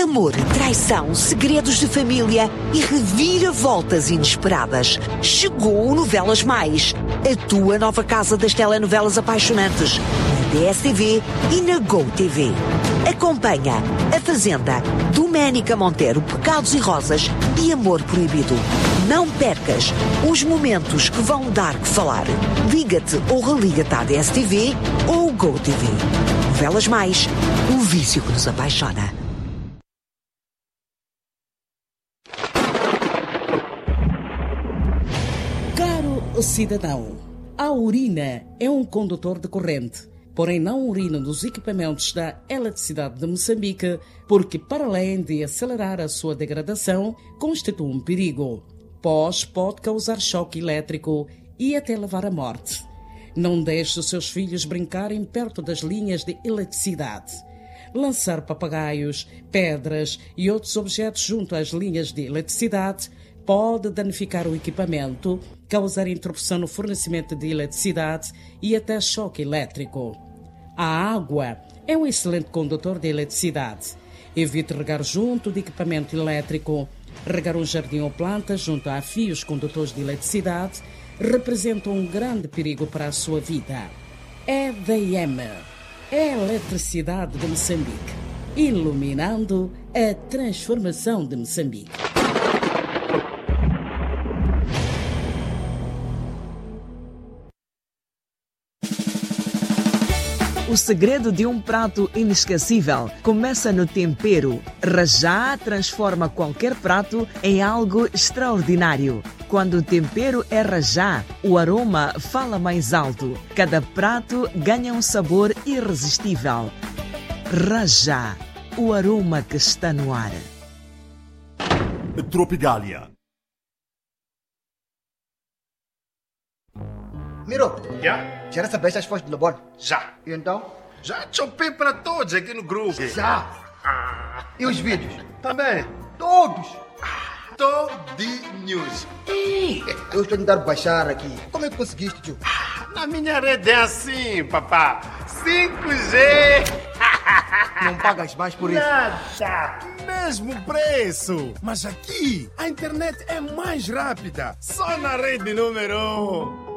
Amor, traição, segredos de família e reviravoltas inesperadas. Chegou o Novelas Mais, a tua nova casa das telenovelas apaixonantes, na DSTV e na GoTV. Acompanha A Fazenda, Doménica Monteiro, Pecados e Rosas e Amor Proibido. Não percas os momentos que vão dar que falar. Liga-te ou religa-te à DSTV ou GoTV. Novelas Mais, o vício que nos apaixona. Cidadão, a urina é um condutor de corrente, porém não urina nos equipamentos da eletricidade de Moçambique, porque para além de acelerar a sua degradação, constitui um perigo, pois pode causar choque elétrico e até levar à morte. Não deixe os seus filhos brincarem perto das linhas de eletricidade. Lançar papagaios, pedras e outros objetos junto às linhas de eletricidade pode danificar o equipamento, causar interrupção no fornecimento de eletricidade e até choque elétrico. A água é um excelente condutor de eletricidade. Evite regar junto de equipamento elétrico. Regar um jardim ou plantas junto a fios condutores de eletricidade representa um grande perigo para a sua vida. EDM é a eletricidade de Moçambique, iluminando a transformação de Moçambique. O segredo de um prato inesquecível começa no tempero. Rajá transforma qualquer prato em algo extraordinário. Quando o tempero é rajá, o aroma fala mais alto. Cada prato ganha um sabor irresistível. Rajá, o aroma que está no ar. Tropicalia. Miro, Já? já recebeste as fotos do Lebon? Já. E então? Já chopei para todos aqui no grupo. Já! E os vídeos? Também. Todos! Todinhos. Eu estou a tentar baixar aqui. Como é que conseguiste, tio? Na minha rede é assim, papá. 5G. Não pagas mais por isso? Nada. Mesmo preço. Mas aqui a internet é mais rápida. Só na rede número 1.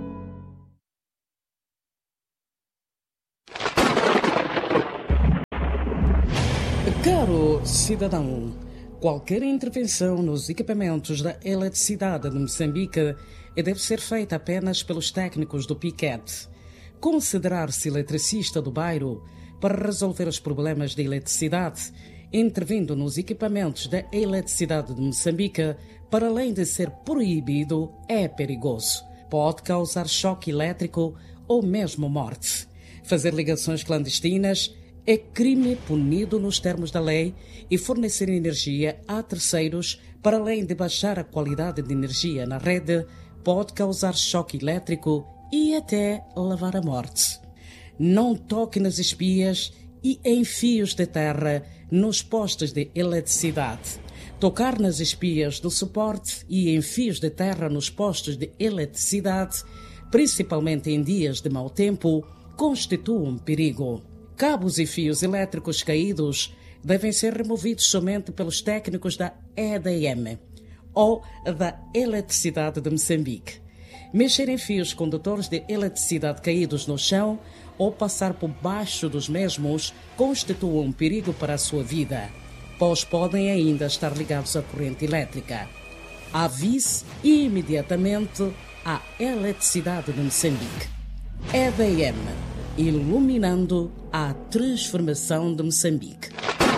Caro cidadão, qualquer intervenção nos equipamentos da eletricidade de Moçambique deve ser feita apenas pelos técnicos do PIQET. Considerar-se eletricista do bairro para resolver os problemas de eletricidade, intervindo nos equipamentos da eletricidade de Moçambique, para além de ser proibido, é perigoso. Pode causar choque elétrico ou mesmo morte. Fazer ligações clandestinas é crime punido nos termos da lei e fornecer energia a terceiros, para além de baixar a qualidade de energia na rede, pode causar choque elétrico e até levar à morte. Não toque nas espias e em fios de terra nos postes de eletricidade. Tocar nas espias do suporte e em fios de terra nos postes de eletricidade, principalmente em dias de mau tempo, constitui um perigo. Cabos e fios elétricos caídos devem ser removidos somente pelos técnicos da EDM ou da Eletricidade de Moçambique. Mexer em fios condutores de eletricidade caídos no chão ou passar por baixo dos mesmos constitui um perigo para a sua vida, pois podem ainda estar ligados à corrente elétrica. Avise imediatamente a Eletricidade de Moçambique. EDM, iluminando a transformação de Moçambique.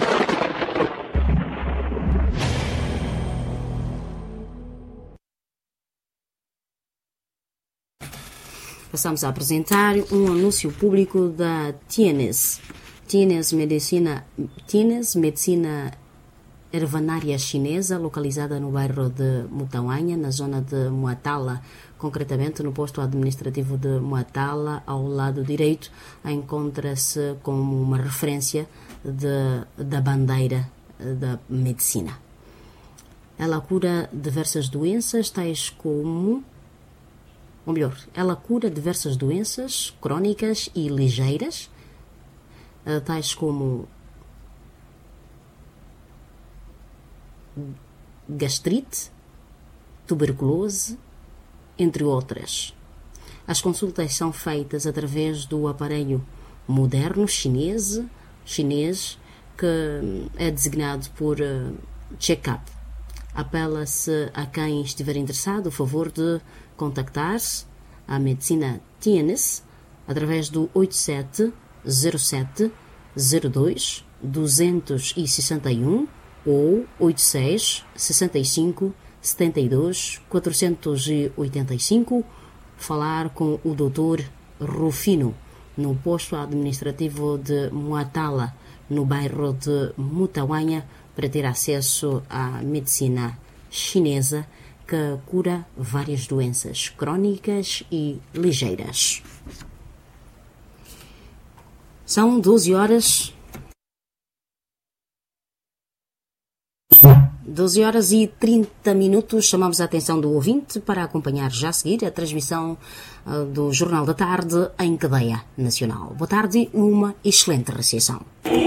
Passamos a apresentar um anúncio público da Tienes. Tienes Medicina Ervanária Chinesa, localizada no bairro de Mutanhanha, na zona de Muatala, concretamente no posto administrativo de Muatala, ao lado direito, encontra-se como uma referência da bandeira da medicina. Ela cura diversas doenças, tais como... Ou melhor, ela cura diversas doenças crónicas e ligeiras, tais como gastrite, tuberculose, entre outras. As consultas são feitas através do aparelho moderno chinês que é designado por check-up. Apela-se a quem estiver interessado o favor de contactar-se a Medicina Tienes através do 87 07 02 261 ou 86 65 72 485, falar com o Dr. Rufino no posto administrativo de Muatala, no bairro de Mutauanha, para ter acesso à medicina chinesa que cura várias doenças crónicas e ligeiras. São 12 horas e 30 minutos. Chamamos a atenção do ouvinte para acompanhar já a seguir a transmissão do Jornal da Tarde em cadeia nacional. Boa tarde e uma excelente recepção.